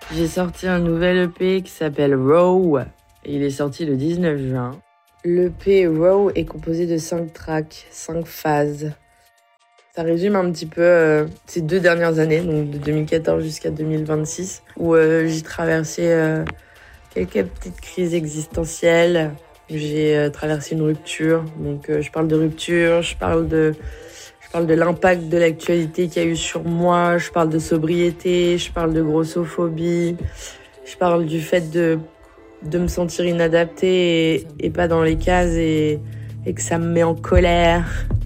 J'ai sorti un nouvel EP qui s'appelle Raw. Et il est sorti le 19 juin. L'EP Raw est composé de 5 tracks, 5 phases. Ça résume un petit peu ces 2 dernières années, donc de 2014 jusqu'à 2026, où j'ai traversé quelques petites crises existentielles. J'ai traversé une rupture, donc je parle de rupture, je parle de l'impact de l'actualité qu'il y a eu sur moi, je parle de sobriété, je parle de grossophobie, je parle du fait de me sentir inadaptée et pas dans les cases et que ça me met en colère.